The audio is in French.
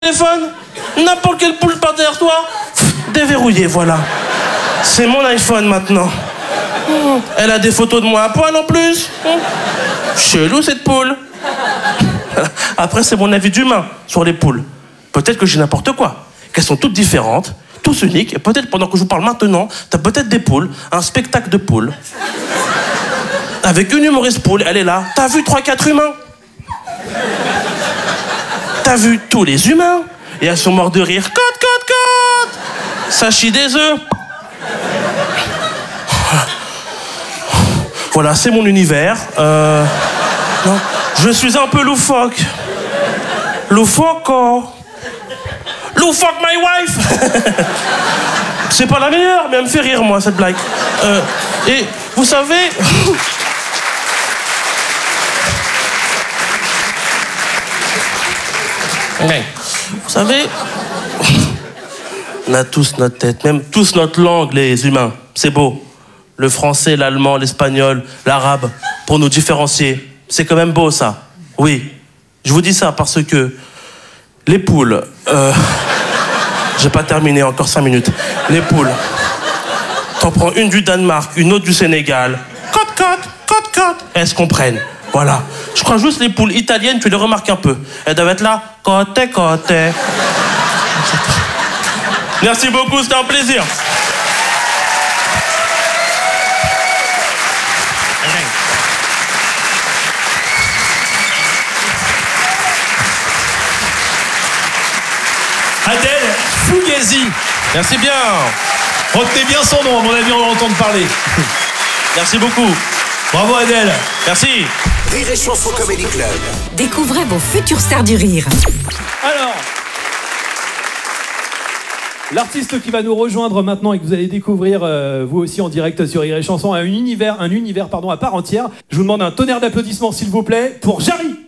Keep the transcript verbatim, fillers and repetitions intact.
téléphone, n'importe quelle poule par derrière toi, déverrouillé, voilà. C'est mon iPhone maintenant. Elle a des photos de moi à poil en plus. Chelou cette poule. Après, c'est mon avis d'humain sur les poules. Peut-être que j'ai n'importe quoi. Qu'elles sont toutes différentes, tous uniques. Et peut-être pendant que je vous parle maintenant, t'as peut-être des poules, un spectacle de poules. Avec une humoriste poule, elle est là. T'as vu trois quatre humains? T'as vu tous les humains? Et elles sont mortes de rire. Cote, cote, cote. Ça chie des œufs. Voilà, c'est mon univers. Euh... Non, je suis un peu loufoque. Loufoco. Loufoque my wife. C'est pas la meilleure, mais elle me fait rire, moi, cette blague. Euh... Et vous savez... Vous savez, on a tous notre tête, même tous notre langue, les humains. C'est beau. Le français, l'allemand, l'espagnol, l'arabe, pour nous différencier. C'est quand même beau, ça. Oui. Je vous dis ça parce que les poules... Euh, j'ai pas terminé, encore cinq minutes. Les poules. T'en prends une du Danemark, une autre du Sénégal. Cote, cote, cote, cote. Elles se comprennent. Voilà. Je crois juste les poules italiennes, tu les remarques un peu. Elles doivent être là. Côté, côté. Merci beaucoup, c'était un plaisir. Adèle Fugazi. Merci bien. Retenez bien son nom, à mon avis, on va entendre parler. Merci beaucoup. Bravo Adèle. Merci. Rire et Chanson Comedy Club. Découvrez vos futures stars du rire. Alors, l'artiste qui va nous rejoindre maintenant et que vous allez découvrir euh, vous aussi en direct sur Rire et Chanson a un univers, un univers pardon, à part entière. Je vous demande un tonnerre d'applaudissements s'il vous plaît pour Jarry.